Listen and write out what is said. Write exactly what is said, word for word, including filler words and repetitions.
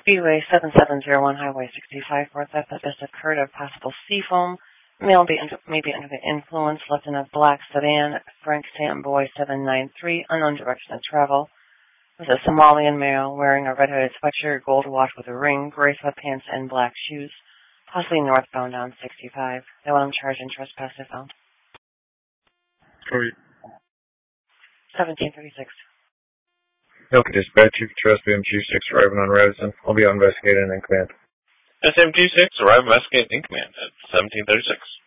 Speedway seven seven zero one, Highway sixty-five, for theft that just occurred of possible seafoam. Male be under, may be under the influence, left in a black sedan. Frank Sam Boy seven nine three, unknown direction of travel. With a Somalian male wearing a red-hooded sweatshirt, gold watch with a ring, gray sweatpants, and black shoes. Possibly northbound on sixty-five. They want him charged in trespass if found. Sorry. seventeen thirty-six. Okay, dispatch, you can trust B M two six arriving on Radisson. I'll be on investigating in command. S M two six, arrive investigating in command at seventeen thirty-six.